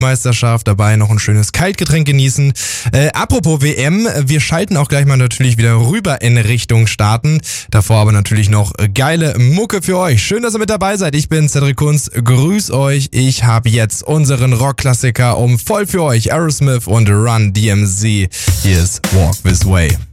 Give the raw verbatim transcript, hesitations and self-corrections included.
Weltmeisterschaft, dabei noch ein schönes Kaltgetränk genießen. Äh, apropos W M, wir schalten auch gleich mal natürlich wieder rüber in Richtung Staaten. Davor aber natürlich noch geile Mucke für euch. Schön, dass ihr mit dabei seid. Ich bin Cedric Kunz, grüß euch. Ich habe jetzt unseren Rockklassiker um voll für euch. Aerosmith und Run D M C. Hier ist Walk This Way.